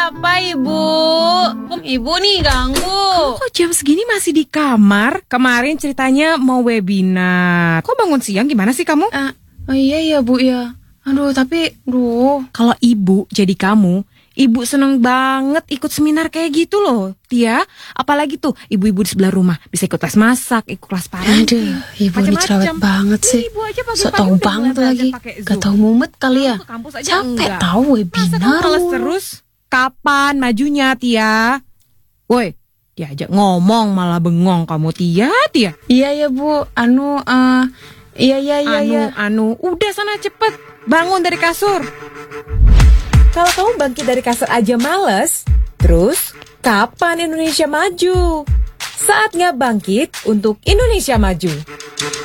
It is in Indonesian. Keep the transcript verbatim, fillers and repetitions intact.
apa Ibu? Ibu nih ganggu. Kok jam segini masih di kamar? Kemarin ceritanya mau webinar. Kok bangun siang gimana sih kamu? Uh, oh iya ya Bu ya. Aduh tapi, duh. Kalau ibu jadi kamu, ibu seneng banget ikut seminar kayak gitu loh, Tia. Apalagi tuh ibu-ibu di sebelah rumah bisa ikut kelas masak, ikut kelas parenting. Aduh, ibu ini cerewet banget sih. Sok tau banget lagi. Gak tau mumet kali ya. Capek tau webinar. Males terus. Kapan majunya, Tia? Woi, diajak ngomong malah bengong kamu, Tia, Tia. Iya ya Bu, anu, uh, iya iya iya. Anu, ya. anu, udah sana cepet, bangun dari kasur. Kalau kamu bangkit dari kasur aja males, terus kapan Indonesia maju? Saatnya bangkit untuk Indonesia maju.